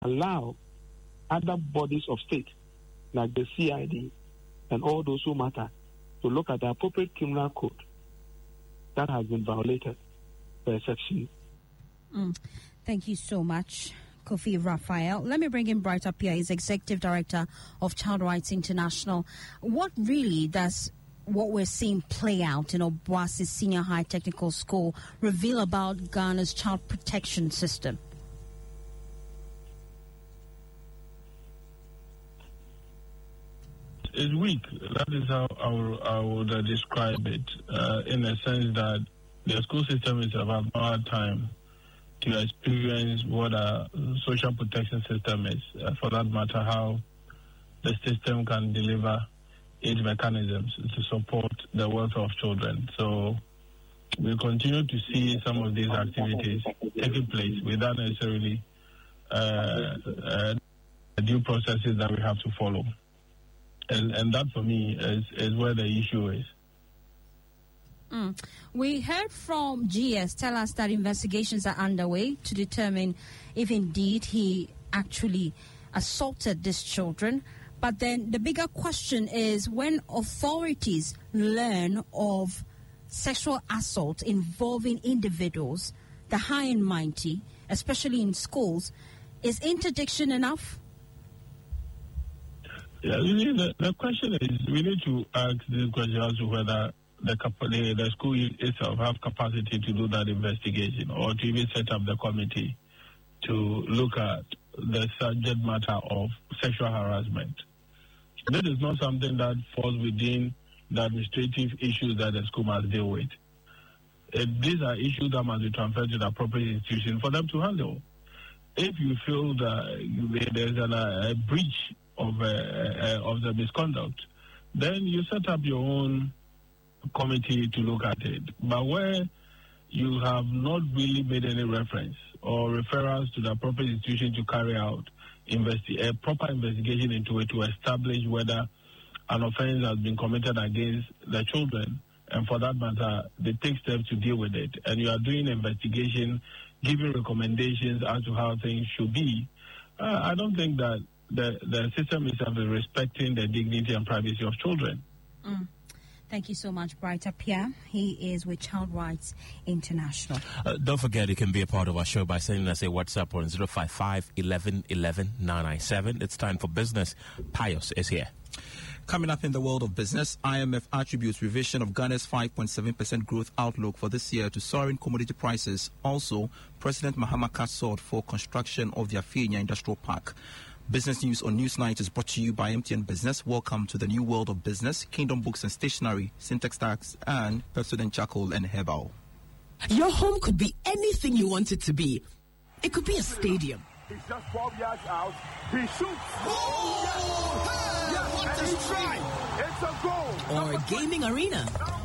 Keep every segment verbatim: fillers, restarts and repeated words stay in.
allow other bodies of state, like the C I D and all those who matter, to look at the appropriate criminal code that has been violated by section. Mm. Thank you so much, Kofi Raphael. Let me bring in Bright up here. He's Executive Director of Child Rights International. What really does what we're seeing play out in Obuasi Senior High Technical School reveal about Ghana's child protection system? It's weak. That is how I would, I would uh, describe it, uh, in the sense that the school system is about hard time to experience what a social protection system is, uh, for that matter, how the system can deliver its mechanisms to support the welfare of children. So we continue to see some of these activities taking place without necessarily uh, uh, due processes that we have to follow. And, and that, for me, is, is where the issue is. Mm. We heard from G S tell us that investigations are underway to determine if indeed he actually assaulted these children. But then the bigger question is, when authorities learn of sexual assault involving individuals, the high and mighty, especially in schools, is interdiction enough? Yeah, really, the, the question is, we need to ask this question as to whether the, the, the school itself have capacity to do that investigation, or to even set up the committee to look at the subject matter of sexual harassment. This is not something that falls within the administrative issues that the school must deal with. It, these are issues that must be transferred to the appropriate institution for them to handle. If you feel that there's an, a breach of uh, uh, of the misconduct, then you set up your own committee to look at it. But where you have not really made any reference or referrals to the appropriate institution to carry out investi- a proper investigation into it to establish whether an offense has been committed against the children, and for that matter, they take steps to deal with it, and you are doing investigation, giving recommendations as to how things should be, uh, I don't think that The, the system itself is respecting the dignity and privacy of children. Mm. Thank you so much, Brighter Pierre. He is with Child Rights International. Uh, don't forget, you can be a part of our show by sending us a WhatsApp on zero five five, eleven, eleven, nine nine seven. It's time for business. Pius is here. Coming up in the world of business, I M F attributes revision of Ghana's five point seven percent growth outlook for this year to soaring commodity prices. Also, President Mahama cast sought for construction of the Afinia Industrial Park. Business News on Newsnight is brought to you by M T N Business. Welcome to the new world of business. Kingdom Books and Stationery, Syntax Tax, and Pepsodent Charcoal and Herbal. Your home could be anything you want it to be. It could be a stadium. He's just twelve yards out. He shoots. Oh! Hey! Yeah, what a strike! It's a goal. Or a gaming arena.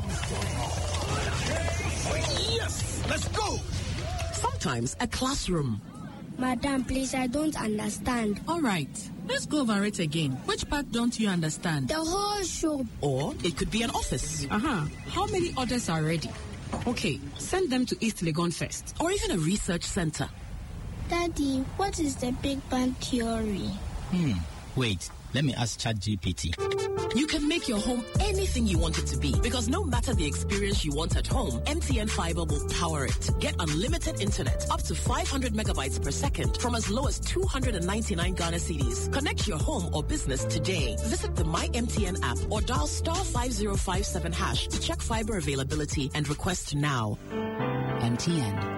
Yes! Let's go! Sometimes a classroom. Madam, please, I don't understand. All right, let's go over it again. Which part don't you understand? The whole show. Or it could be an office. Uh-huh. How many orders are ready? Okay, send them to East Legon first. Or even a research center. Daddy, what is the Big Bang Theory? Hmm, wait. Let me ask ChatGPT. You can make your home anything you want it to be, because no matter the experience you want at home, M T N Fiber will power it. Get unlimited internet up to five hundred megabytes per second from as low as two hundred ninety-nine Ghana cedis. Connect your home or business today. Visit the My M T N app or dial star five zero five seven hash to check fiber availability and request now. M T N.